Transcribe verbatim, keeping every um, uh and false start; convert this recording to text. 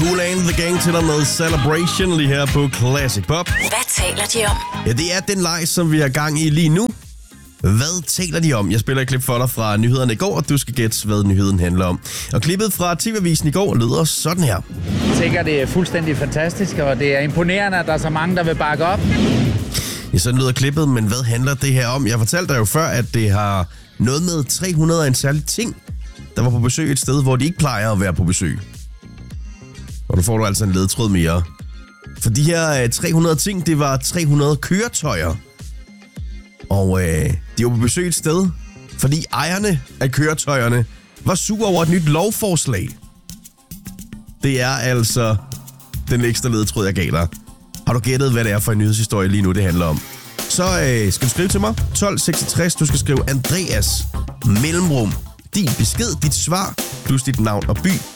Kool and the Gang til dig med Celebration lige her på Classic Pop. Hvad taler de om? Ja, det er den leg, som vi har gang i lige nu. Hvad taler de om? Jeg spiller et klip for dig fra nyhederne i går, og du skal gætte, hvad nyheden handler om. Og klippet fra T V-avisen i går lyder sådan her. Jeg tænker, det er fuldstændig fantastisk, og det er imponerende, at der er så mange, der vil bakke op. Ja, sådan lyder klippet, men hvad handler det her om? Jeg fortalte dig jo før, at det har noget med tre hundrede af en særlig ting, der var på besøg et sted, hvor de ikke plejer at være på besøg. Og nu får du altså en ledetråd mere. For de her tre hundrede ting, det var tre hundrede køretøjer. Og øh, de var på besøg et sted, fordi ejerne af køretøjerne var sure over et nyt lovforslag. Det er altså den ekstra ledetråd, jeg gav dig. Har du gættet, hvad det er for en nyhedshistorie lige nu, det handler om? Så øh, skal du skrive til mig. tolv seksogtres, du skal skrive Andreas mellemrum. Din besked, dit svar, plus dit navn og by.